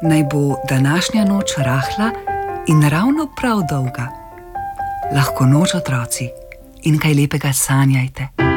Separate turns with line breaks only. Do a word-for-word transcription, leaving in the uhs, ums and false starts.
Naj bo današnja noč rahla in ravno prav dolga. Lahko noč, otroci, in kaj lepega sanjajte.